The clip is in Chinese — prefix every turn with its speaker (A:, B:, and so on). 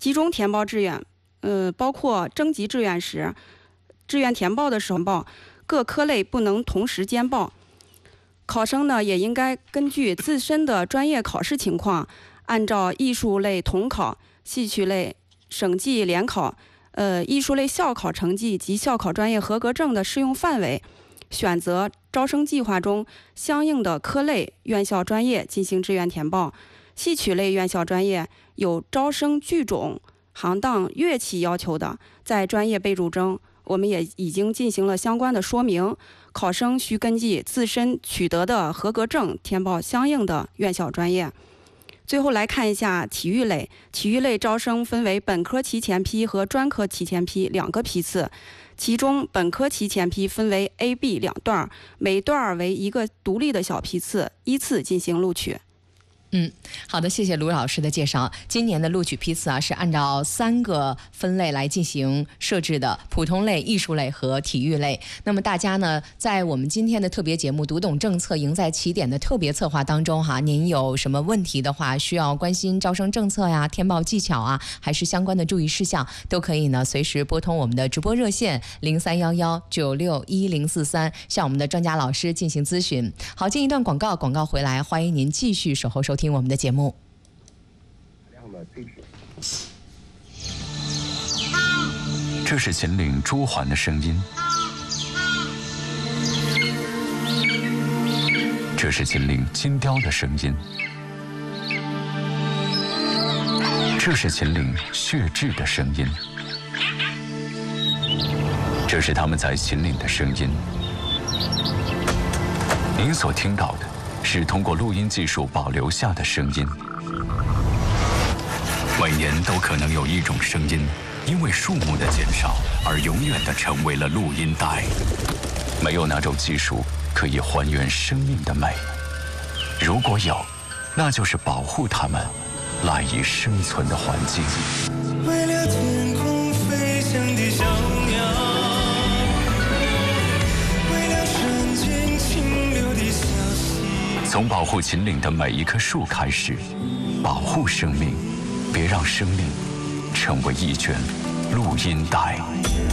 A: 集中填报志愿，包括征集志愿时，志愿填报的时候报，各科类不能同时兼报。考生呢也应该根据自身的专业考试情况，按照艺术类统考、戏曲类省际联考、艺术类校考成绩及校考专业合格证的适用范围，选择招生计划中相应的科类、院校专业进行志愿填报。戏曲类院校专业有招生剧种、行当、乐器要求的，在专业备注中我们也已经进行了相关的说明，考生需根据自身取得的合格证填报相应的院校专业。最后来看一下体育类，体育类招生分为本科提前批和专科提前批2个批次，其中本科提前批分为 A、B 2段，每段为一个独立的小批次，依次进行录取。
B: 好的，谢谢卢老师的介绍。今年的录取批次是按照3个分类来进行设置的：普通类、艺术类和体育类。那么大家呢，在我们今天的特别节目《读懂政策，赢在起点》的特别策划当中您有什么问题的话，需要关心招生政策呀、填报技巧还是相关的注意事项，都可以呢随时拨通我们的直播热线0311961043，向我们的专家老师进行咨询。好，进一段广告，广告回来，欢迎您继续守候收听我们的节目。
C: 这是秦岭朱鹮的声音，这是秦岭金雕的声音，这是秦岭血雉的声音，这是他们在秦岭的声音。您所听到的是通过录音技术保留下的声音。每年都可能有一种声音，因为数目的减少而永远地成为了录音带。没有哪种技术可以还原生命的美，如果有，那就是保护它们赖以生存的环境。
D: 为了天空飞翔的小鸟，为了山间清流的小溪，
C: 从保护秦岭的每一棵树开始，保护生命，别让生命成为一卷录音带。